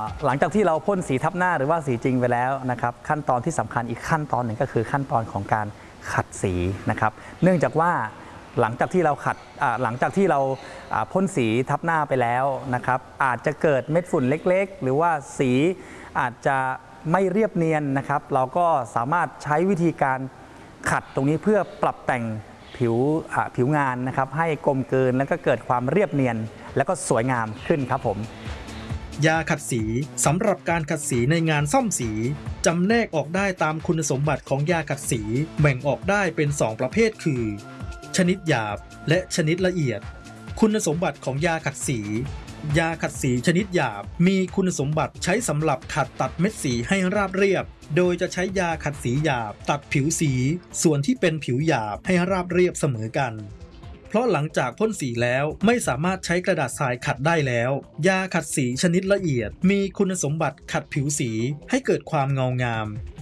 หลังจากที่เราพ่นสีทับหน้าหรือว่าสีจริงไปแล้วนะครับขั้นตอนที่สำคัญอีกขั้นตอนหนึ่งก็คือขั้นตอนของการขัดสีนะครับเนื่องจากว่าหลังจากที่เราพ่นสีทับหน้าไปแล้วนะครับอาจจะเกิดเม็ดฝุ่นเล็กๆหรือว่าสีอาจจะไม่เรียบเนียนนะครับเราก็สามารถใช้วิธีการขัดตรงนี้เพื่อปรับแต่งผิวงานนะครับให้กลมกลืนแล้วก็เกิดความเรียบเนียนแล้วก็สวยงามขึ้นครับผมยาขัดสีสำหรับการขัดสีในงานซ่อมสีจำแนกออกได้ตามคุณสมบัติของยาขัดสีแบ่งออกได้เป็น2ประเภทคือชนิดหยาบและชนิดละเอียดคุณสมบัติของยาขัดสียาขัดสีชนิดหยาบมีคุณสมบัติใช้สำหรับขัดตัดเม็ดสีให้ราบเรียบโดยจะใช้ยาขัดสีหยาบตัดผิวสีส่วนที่เป็นผิวหยาบให้ราบเรียบเสมอกันเพราะหลังจากพ่นสีแล้วไม่สามารถใช้กระดาษทรายขัดได้แล้วยาขัดสีชนิดละเอียดมีคุณสมบัติขัดผิวสีให้เกิดความเงางาม